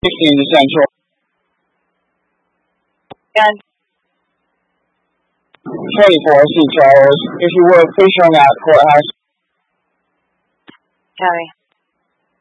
16 Central. And 24 C. Charles. If you would, please show me out of the courthouse. Copy.